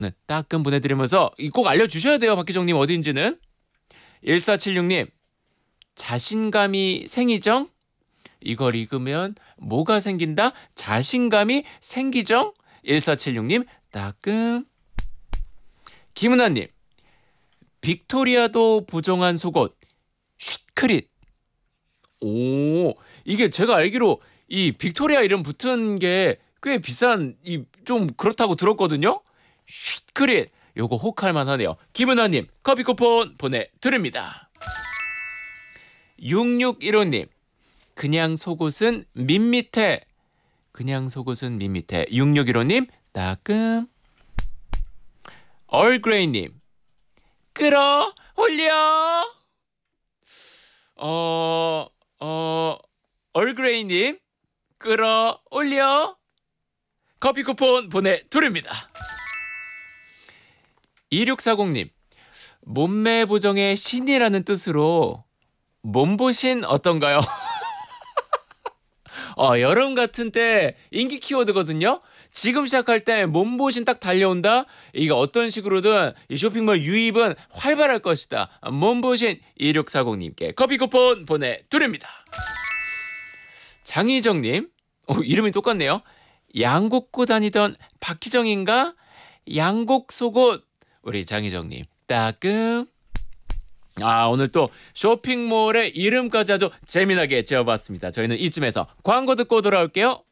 따끔 보내드리면서 꼭 알려주셔야 돼요. 박희정님 어디인지는. 1476님 자신감이 생기정? 이걸 읽으면 뭐가 생긴다? 자신감이 생기정? 1476님 따끔. 김은아님 빅토리아도 보정한 속옷 쉿크릿. 오, 이게 제가 알기로 이 빅토리아 이름 붙은 게 꽤 비싼 좀 그렇다고 들었거든요. 쉿크릿 요거 혹할만 하네요. 김은아님 커피 쿠폰 보내드립니다. 6615님 그냥 속옷은 밋밋해. 그냥 속옷은 밋밋해. 6615님 따끔. 얼그레이님 끌어올려. 얼그레이님 끌어올려. 커피 쿠폰 보내드립니다. 2640님 몸매 보정의 신이라는 뜻으로 몸보신 어떤가요? 여름 같은 때 인기 키워드거든요. 지금 시작할 때 몸보신 딱 달려온다. 이게 어떤 식으로든 이 쇼핑몰 유입은 활발할 것이다. 몸보신 2640님께 커피 쿠폰 보내드립니다. 장희정님 이름이 똑같네요. 양복 입고 다니던 박희정인가? 양복 속옷. 우리 장희정님 따끔. 오늘 또 쇼핑몰의 이름까지 아주 재미나게 지어봤습니다. 저희는 이쯤에서 광고 듣고 돌아올게요.